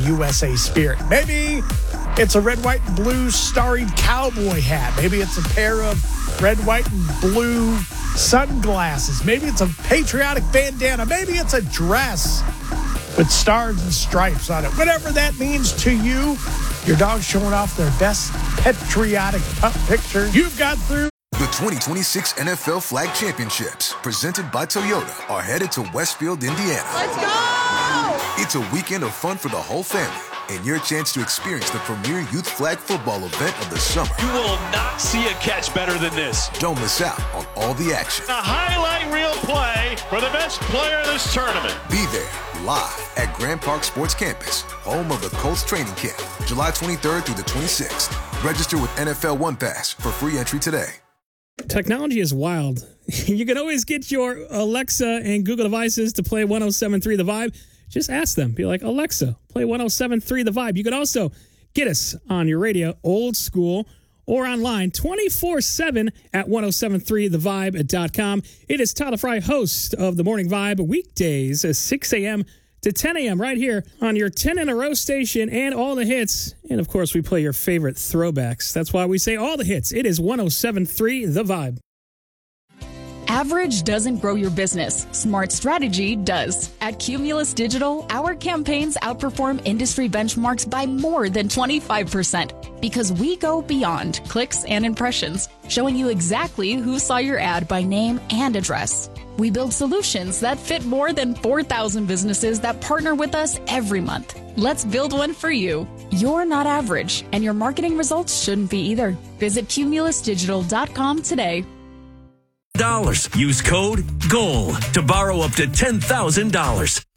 USA spirit. Maybe it's a red, white, and blue storied cowboy hat. Maybe it's a pair of red, white, and blue sunglasses. Maybe it's a patriotic bandana. Maybe it's a dress with stars and stripes on it. Whatever that means to you, your dog's showing off their best patriotic pup picture. You've got through. The 2026 NFL Flag Championships, presented by Toyota, are headed to Westfield, Indiana. Let's go! It's a weekend of fun for the whole family and your chance to experience the premier youth flag football event of the summer. You will not see a catch better than this. Don't miss out on all the action. A highlight reel play for the best player in this tournament. Be there live at Grand Park Sports Campus, home of the Colts training camp, July 23rd through the 26th. Register with NFL One Pass for free entry today. Technology is wild. You can always get your Alexa and Google devices to play 107.3 The Vibe. Just ask them. Be like, Alexa, play 107.3 The Vibe. You can also get us on your radio, old school, or online 24/7 at 1073thevibe.com. It is Tyler Fry, host of The Morning Vibe, weekdays at 6 a.m. to 10 a.m. right here on your 10 in a row station and all the hits. And, of course, we play your favorite throwbacks. That's why we say all the hits. It is 107.3 The Vibe. Average doesn't grow your business. Smart strategy does. At Cumulus Digital, our campaigns outperform industry benchmarks by more than 25% because we go beyond clicks and impressions, showing you exactly who saw your ad by name and address. We build solutions that fit more than 4,000 businesses that partner with us every month. Let's build one for you. You're not average, and your marketing results shouldn't be either. Visit cumulusdigital.com today. Use code GOAL to borrow up to $10,000.